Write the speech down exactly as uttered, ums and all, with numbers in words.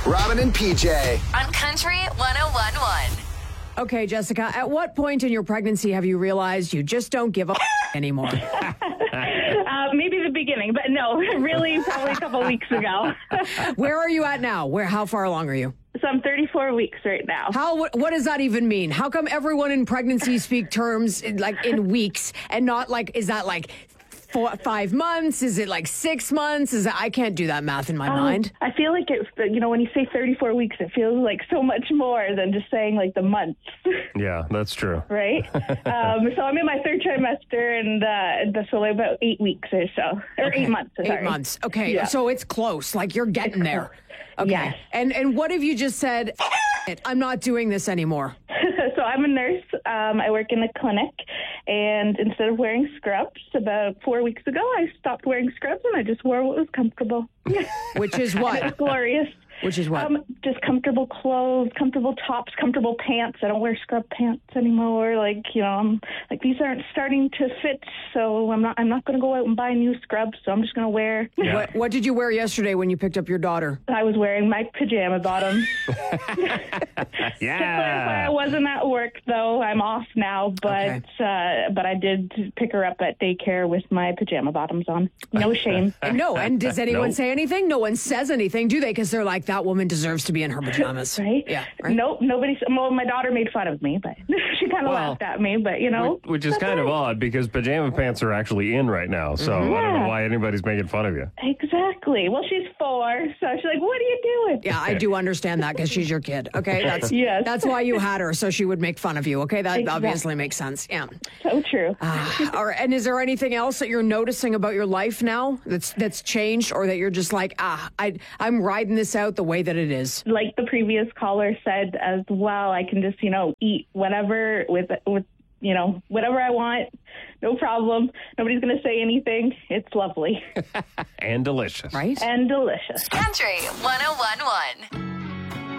Robin and P J. On Country one oh one point one. Okay, Jessica, at what point in your pregnancy have you realized you just don't give a anymore? Uh, maybe the beginning, but no, really probably a couple weeks ago. Where are you at now? Where? How far along are you? So I'm thirty-four weeks right now. How? What, what does that even mean? How come everyone in pregnancy speak terms in, like in weeks and not like, is that like four, five months? Is it like six months? Is that, I can't do that math in my Um, mind. I feel like it's, you know, when you say thirty-four weeks, it feels like so much more than just saying like the months, Yeah, that's true. right? um, so I'm in my third trimester, and uh, that's only about eight weeks or so, or eight months. Eight Sorry. months. Okay, Yeah. so it's close. Like you're getting there. Okay. Yes. And and what have you just said? It, I'm not doing this anymore. So I'm a nurse. Um, I work in a clinic, and instead of wearing scrubs, about four weeks ago, I stopped wearing scrubs and I just wore what was comfortable. Which is It's what? glorious. Which is what? Um, just comfortable clothes, comfortable tops, comfortable pants. I don't wear scrub pants anymore. Like, you know, I'm, like these aren't starting to fit, so I'm not. I'm not going to go out and buy new scrubs. So I'm just going to wear. Yeah. What, what did you wear yesterday when you picked up your daughter? I was wearing my pajama bottoms. Yeah. To clarify, I wasn't at work though. I'm off now, but Okay. uh, but I did pick her up at daycare with my pajama bottoms on. No shame. And no, and does anyone Nope. say anything? No one says anything, do they? Because they're like, that woman deserves to be in her pajamas. Right? Yeah. Right? Nope. Nobody. Well, my daughter made fun of me, but she kind of Well, laughed at me. But you know, Which is that's kind of all right. odd because pajama pants are actually in right now. So I don't know Yeah. why anybody's making fun of you. Exactly. Well, she's four, so she's like, "What are you doing?" Yeah, I do understand that because she's your kid. Okay, that's Yes. that's why you had her, so she would make fun of you. Okay, that Exactly. obviously makes sense. Yeah. So true. Ah, all right. And is there anything else that you're noticing about your life now that's that's changed, or that you're just like, ah, I I'm riding this out the way that it is? Like the previous caller said as well, I can just, you know, eat whatever with with you know whatever I want, no problem. Nobody's gonna say anything. It's lovely And delicious. Right? and delicious. Country one oh one point one.